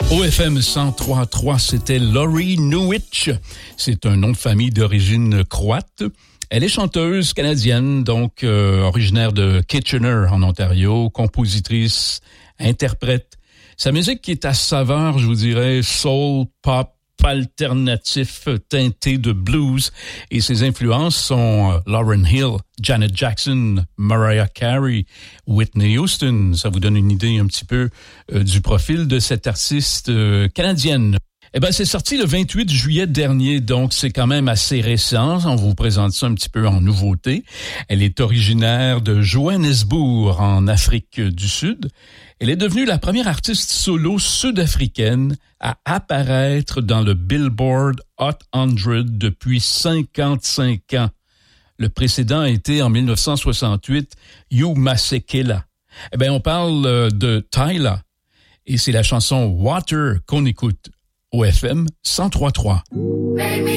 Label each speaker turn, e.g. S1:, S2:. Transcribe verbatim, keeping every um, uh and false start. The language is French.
S1: O F M cent trois virgule trois, c'était Laurie Newich. C'est un nom de famille d'origine croate. Elle est chanteuse canadienne, donc euh, originaire de Kitchener, en Ontario, compositrice, interprète. Sa musique qui est à saveur, je vous dirais, soul, pop, alternatif, teinté de blues. Et ses influences sont euh, Lauryn Hill, Janet Jackson, Mariah Carey, Whitney Houston. Ça vous donne une idée un petit peu euh, du profil de cette artiste euh, canadienne. Eh ben, c'est sorti le vingt-huit juillet dernier, donc c'est quand même assez récent. On vous présente ça un petit peu en nouveauté. Elle est originaire de Johannesburg, en Afrique du Sud. Elle est devenue la première artiste solo sud-africaine à apparaître dans le Billboard Hot cent depuis cinquante-cinq ans. Le précédent a été en dix-neuf cent soixante-huit, You Masekela. Eh ben, on parle de Tyla et c'est la chanson Water qu'on écoute. O F M cent trois virgule trois.